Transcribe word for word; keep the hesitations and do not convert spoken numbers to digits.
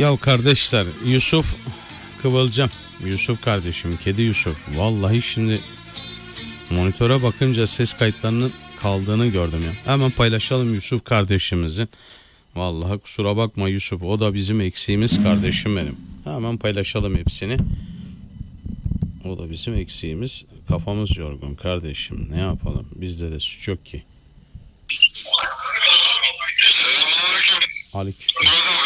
Ya kardeşler, Yusuf Kıvılcım, Yusuf kardeşim, kedi Yusuf. Vallahi şimdi monitöre bakınca ses kayıtlarının kaldığını gördüm ya. Hemen paylaşalım Yusuf kardeşimizin. Vallahi kusura bakma Yusuf, o da bizim eksiğimiz kardeşim benim. Hemen paylaşalım hepsini. O da bizim eksiğimiz. Kafamız yorgun kardeşim, ne yapalım, bizde de suç yok ki. Selamünaleyküm. Aleyküm.